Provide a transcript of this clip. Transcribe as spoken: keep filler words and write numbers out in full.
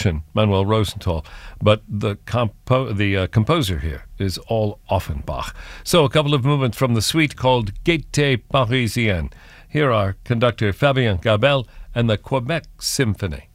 musician, Manuel Rosenthal, but the compo- the uh, composer here is all Offenbach. So a couple of movements from the suite called Gaieté Parisienne. Here are conductor Fabien Gabel and the Quebec Symphony.